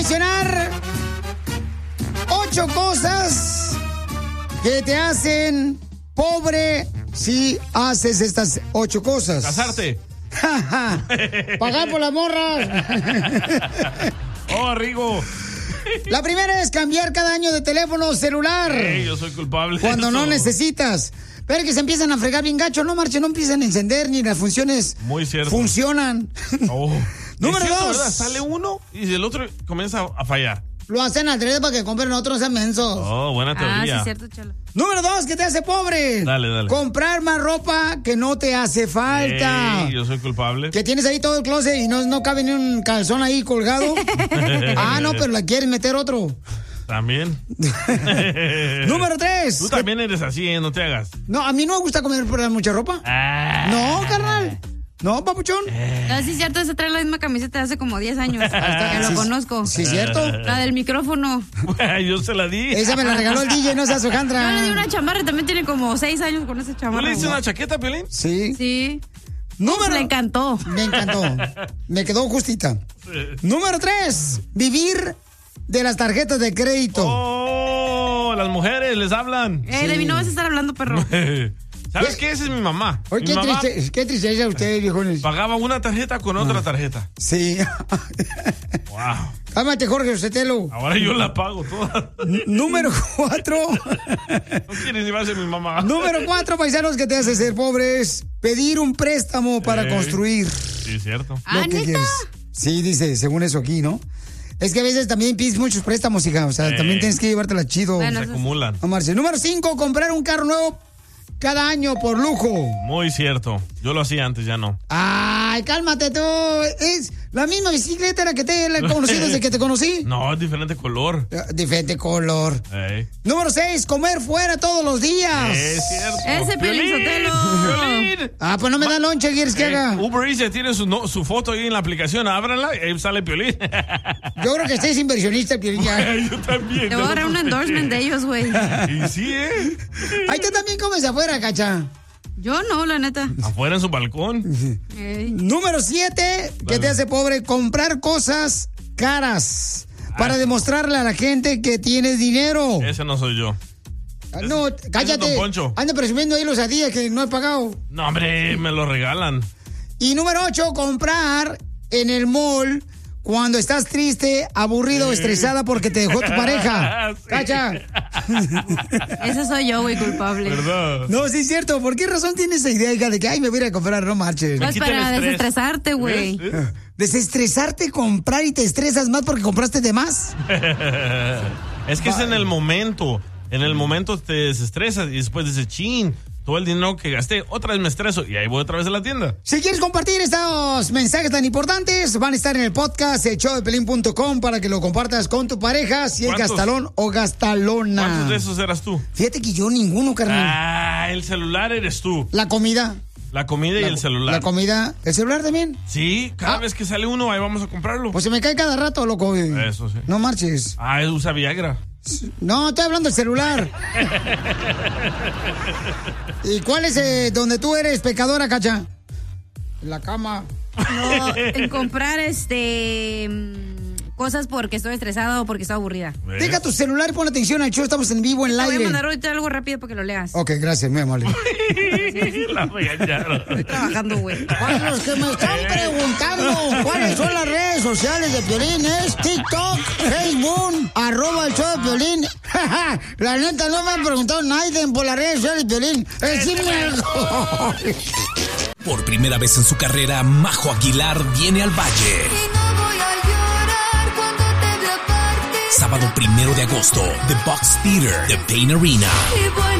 mencionar 8 cosas que te hacen pobre si haces estas 8 cosas. Casarte. Pagar por las morras. Oh, Rigo. La primera es cambiar cada año de teléfono celular. Yo soy culpable. Cuando de no eso. necesitas. Pero que se empiezan a fregar bien gacho, no marchen, no empiezan a encender ni las funciones. Muy cierto. Funcionan. Oh. Número Es cierto, 2. ¿verdad? Sale uno y el otro comienza a fallar. Lo hacen al revés para que compren otros mensos. Oh, buena teoría. Ah, sí, cierto, chalo. Número 2, que te hace pobre. Dale. Comprar más ropa que no te hace falta. Yo soy culpable. Que tienes ahí todo el closet y no cabe ni un calzón ahí colgado. No, pero la quieres meter otro. También. Número 3. Tú también eres así, no te hagas. No, a mí no me gusta comer por mucha ropa. No, carnal. No, papuchón. No, sí, es cierto, se trae la misma camiseta de hace como 10 años. Que lo conozco. Sí, cierto. La del micrófono. Yo se la di. Esa me la regaló el DJ, no seas hojandra. Yo le di una chamarra, también tiene como 6 años con esa chamarra. ¿Tú le hiciste una chaqueta, Piolín? Sí. Sí. Número... Le encantó. Me encantó. Me quedó justita. Número 3. Vivir de las tarjetas de crédito. Oh, las mujeres les hablan. De mí no vas a estar hablando, perro. ¿Sabes qué? Esa es mi mamá. Oye, Mi mamá qué tristeza ustedes, viejones. pagaba una tarjeta con otra tarjeta. Sí. Wow. Cálmate, Jorge Sotelo. Ahora yo la pago toda. Número 4. No quieres llevarse mi mamá. Número 4, paisanos, que te hace ser pobre es pedir un préstamo para construir. Sí, cierto. Lo que quieres. Sí, dice, según eso aquí, ¿no? Es que a veces también pides muchos préstamos, hija. O sea, también tienes que llevártela chido. Bueno, Se acumulan. No, Marce. Número 5, comprar un carro nuevo cada año por lujo. Muy cierto. Yo lo hacía antes, ya no. Ay, cálmate tú. Es la misma bicicleta la que te he conocido desde que te conocí. No, es diferente color. Diferente color. Número 6, comer fuera todos los días. Es cierto. Ese Piolín Sotelo. Piolín. Pues no me da lonche, ¿qué quieres que haga? Uber Eats ya tiene su foto ahí en la aplicación. Ábranla y ahí sale Piolín. Yo creo que estés inversionista, Piolín. Yo también. Te voy a dar un endorsement de ellos, güey. Y sí, Ahí tú también comes afuera, cacha. Yo no, la neta. Afuera en su balcón. Número 7, que te hace pobre, comprar cosas caras para demostrarle a la gente que tienes dinero. Ese no soy yo. No, cállate. Don Poncho. Anda presumiendo ahí los Adidas que no he pagado. No, hombre, me lo regalan. Y número 8, comprar en el mall cuando estás triste, aburrido o estresada porque te dejó tu pareja. Sí. Cacha. Ese soy yo, güey, culpable. ¿Verdad? No, sí es cierto. ¿Por qué razón tienes esa idea, hija, de que, me voy a ir a comprar? No marches. No es para desestresarte, güey. ¿Desestresarte, comprar y te estresas más porque compraste de más? Es que es en el momento. En el momento te desestresas y después dices, chin, todo el dinero que gasté, otra vez me estreso y ahí voy otra vez a la tienda. Si quieres compartir estos mensajes tan importantes, van a estar en el podcast showdepelín.com para que lo compartas con tu pareja, si es gastalón o gastalona. ¿Cuántos de esos eras tú? Fíjate que yo ninguno, carnal. El celular eres tú. La comida. La comida y el celular. La comida. ¿El celular también? Sí, cada vez que sale uno, ahí vamos a comprarlo. Pues se me cae cada rato, loco. Eso sí. No marches. Él usa Viagra. No, estoy hablando del celular. ¿Y cuál es donde tú eres pecadora, Cacha? En la cama. No, en comprar cosas porque estoy estresada o porque estoy aburrida. Deja tu celular y pon atención al show, estamos en vivo en el Te voy aire. a mandar ahorita algo rápido para que lo leas. Ok, gracias, muy amable. La regañaron. Estoy trabajando, güey. Para los que me están preguntando cuáles son las redes sociales de Piolín, es TikTok, Facebook, @el show de Piolín. La neta, no me han preguntado nadie por las redes sociales de Piolín. Decime algo. Por primera vez en su carrera, Majo Aguilar viene al Valle. Sábado 1 de agosto, The Box Theater, The Pain Arena.